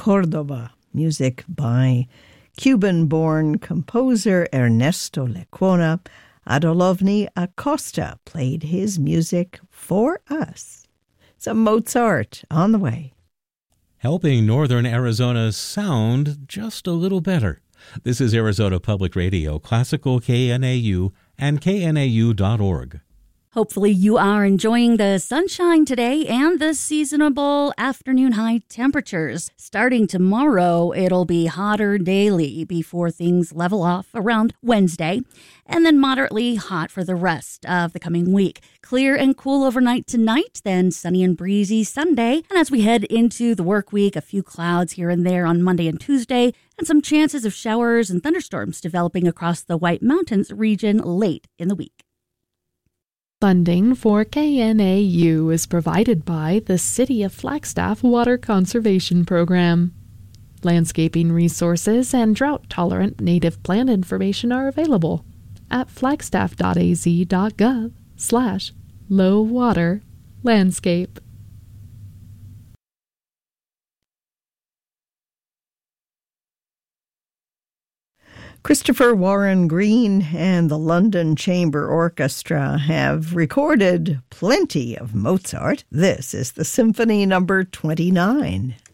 Cordoba, music by Cuban-born composer Ernesto Lecuona. Adolovny Acosta played his music for us. Some Mozart on the way. Helping northern Arizona sound just a little better. This is Arizona Public Radio, Classical KNAU, and knau.org. Hopefully you are enjoying the sunshine today and the seasonable afternoon high temperatures. Starting tomorrow, it'll be hotter daily before things level off around Wednesday, and then moderately hot for the rest of the coming week. Clear and cool overnight tonight, then sunny and breezy Sunday. And as we head into the work week, a few clouds here and there on Monday and Tuesday, and some chances of showers and thunderstorms developing across the White Mountains region late in the week. Funding for KNAU is provided by the City of Flagstaff Water Conservation Program. Landscaping resources and drought-tolerant native plant information are available at flagstaff.az.gov/low-water-landscape. Christopher Warren Green and the London Chamber Orchestra have recorded plenty of Mozart. This is the Symphony Number 29.